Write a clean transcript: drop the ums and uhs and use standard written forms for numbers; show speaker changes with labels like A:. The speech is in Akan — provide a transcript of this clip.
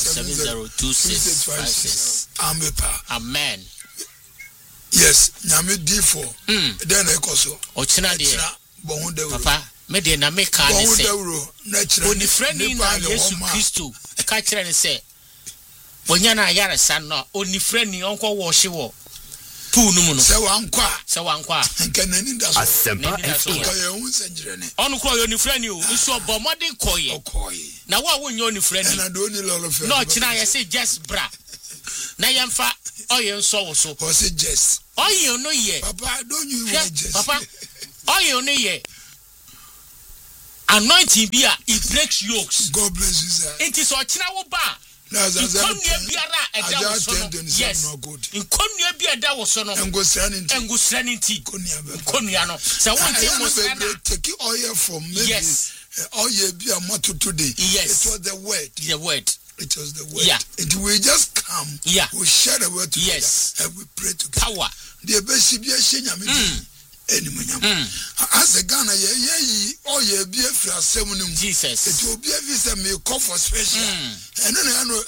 A: 0702656. Amen.
B: Yes, nyame D4. Then ekoso.
A: Ochina de. Papa, me de na me ka ne se. Oni friend na Yesu Kristo. Ka kire ne se. Bonya na yare san no, oni friend ni onko wo hye wo. Pool no mu no.
B: Se wankwa.
A: Nkenani da so.
C: Asempa
A: Onu kro yo ni friend o, nso bomode koye. Na wo nyo ni friend.
B: Na do ni lolo friend.
A: No china ye say just bra. Na yemfa oye nso wo so.
B: O say just.
A: Oye no ye.
B: Papa don't you want just.
A: Papa. Oye no ye. Anointing be it breaks yokes.
B: God bless you, sir.
A: It is ochina wo ba. Yes. In Konya Biada was son of Angusranity. Konyano. So one thing was
B: take oil from me. Yes. Oil be a motto today. Yes. It was the word.
A: The word.
B: It was the word.
A: Yeah.
B: It will just come.
A: Yeah.
B: We share the word together.
A: Yes.
B: And we pray together.
A: Power.
B: The best be a shenya. As a Ghana, be a Jesus. It will be a visa may call for special. And then I know.